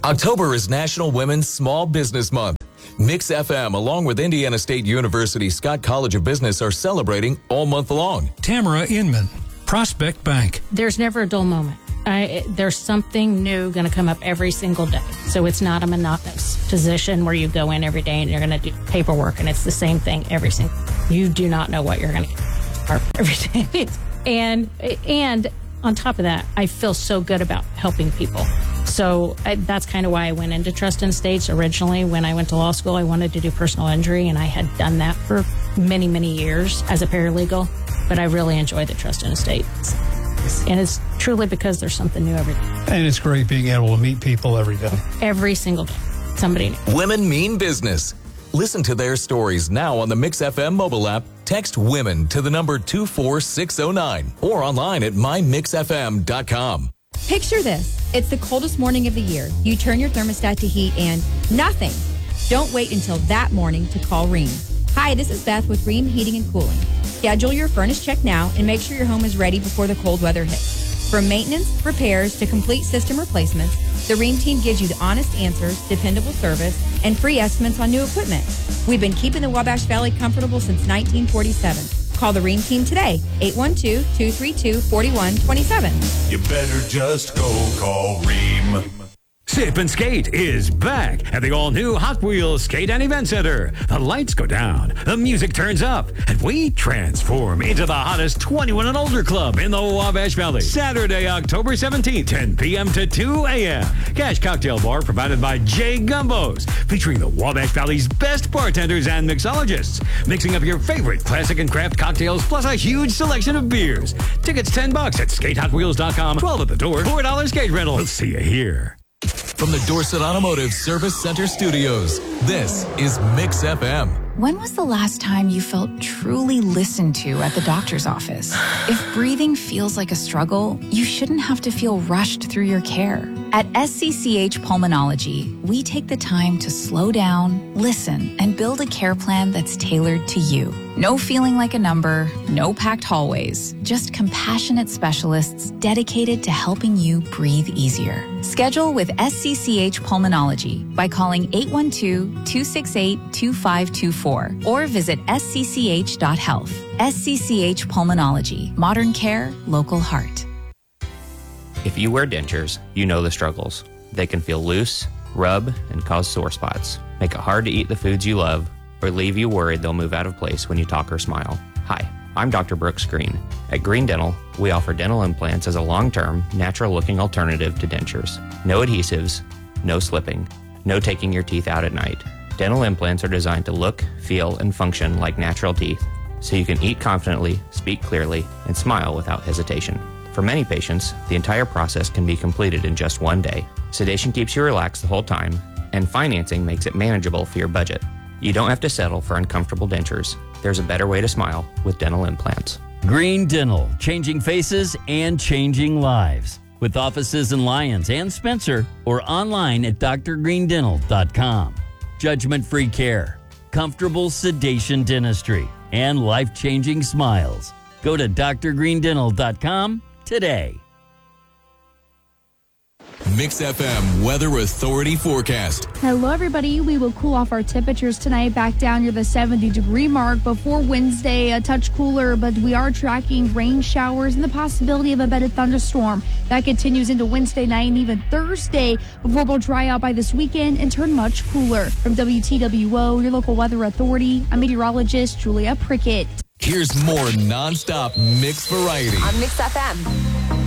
October is National Women's Small Business Month. Mix FM, along with Indiana State University Scott College of Business, are celebrating all month long. Tamara Inman, Prospect Bank. There's never a dull moment. There's something new going to come up every single day. So it's not a monotonous position where you go in every day and you're going to do paperwork and it's the same thing every single day. You do not know what you're going to get every day. And on top of that, I feel so good about helping people. So that's kind of why I went into trust and estates. Originally, when I went to law school, I wanted to do personal injury, and I had done that for many, many years as a paralegal. But I really enjoy the trust and estates. And it's truly because there's something new every day. And it's great being able to meet people every day. Every single day, somebody new. Women mean business. Listen to their stories now on the Mix FM mobile app. Text WOMEN to the number 24609 or online at mymixfm.com. Picture this. It's the coldest morning of the year. You turn your thermostat to heat and nothing. Don't wait until that morning to call Rheem. Hi, this is Beth with Rheem Heating and Cooling. Schedule your furnace check now and make sure your home is ready before the cold weather hits. From maintenance, repairs, to complete system replacements, the Rheem team gives you the honest answers, dependable service, and free estimates on new equipment. We've been keeping the Wabash Valley comfortable since 1947. Call the Rheem team today, 812-232-4127. You better just go call Rheem. Sip and Skate is back at the all-new Hot Wheels Skate and Event Center. The lights go down, the music turns up, and we transform into the hottest 21 and older club in the Wabash Valley. Saturday, October 17th, 10 p.m. to 2 a.m. Cash cocktail bar provided by Jay Gumbos, featuring the Wabash Valley's best bartenders and mixologists, mixing up your favorite classic and craft cocktails plus a huge selection of beers. Tickets $10 at skatehotwheels.com, 12 at the door, $4 skate rental. We'll see you here. From the Dorset Automotive Service Center Studios, this is Mix FM. When was the last time you felt truly listened to at the doctor's office? If breathing feels like a struggle, you shouldn't have to feel rushed through your care. At SCCH Pulmonology, we take the time to slow down, listen, and build a care plan that's tailored to you. No feeling like a number, no packed hallways, just compassionate specialists dedicated to helping you breathe easier. Schedule with SCCH Pulmonology by calling 812-268-2524 or visit scch.health. SCCH Pulmonology, modern care, local heart. If you wear dentures, you know the struggles. They can feel loose, rub, and cause sore spots, make it hard to eat the foods you love, or leave you worried they'll move out of place when you talk or smile. Hi, I'm Dr. Brooks Green. At Green Dental, we offer dental implants as a long-term, natural-looking alternative to dentures. No adhesives, no slipping, no taking your teeth out at night. Dental implants are designed to look, feel, and function like natural teeth, so you can eat confidently, speak clearly, and smile without hesitation. For many patients, the entire process can be completed in just one day. Sedation keeps you relaxed the whole time, and financing makes it manageable for your budget. You don't have to settle for uncomfortable dentures. There's a better way to smile with dental implants. Green Dental, changing faces and changing lives. With offices in Lyons and Spencer, or online at drgreendental.com. Judgment-free care, comfortable sedation dentistry, and life-changing smiles. Go to drgreendental.com today. Mix FM Weather Authority forecast. Hello, everybody. We will cool off our temperatures tonight back down near the 70-degree mark. Before Wednesday, a touch cooler, but we are tracking rain showers and the possibility of a better thunderstorm. That continues into Wednesday night and even Thursday before we'll dry out by this weekend and turn much cooler. From WTWO, your local weather authority, I'm meteorologist Julia Prickett. Here's more nonstop mix variety on Mix FM.